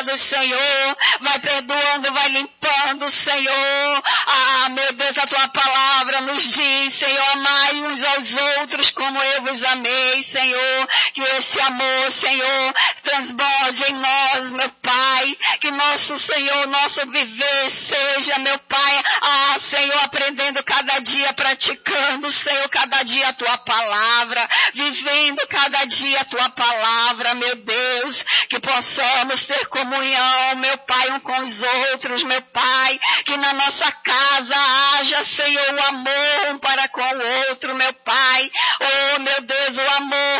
curando, Senhor, vai perdoando, vai limpando, Senhor. Meu Deus, a tua palavra nos diz, Senhor, amai uns aos outros como eu vos amei, Senhor, que esse amor, Senhor, transborde em nós, meu Pai, que nosso Senhor, nosso viver seja, meu Pai, Senhor, aprendendo cada dia, praticando, Senhor, cada dia a tua palavra, vivendo cada dia a tua palavra, meu Deus, que possamos ter comunhão, meu Pai, um com os outros, meu Pai, que na nossa casa haja, Senhor, o amor um para com o outro, meu Pai, meu Deus, o amor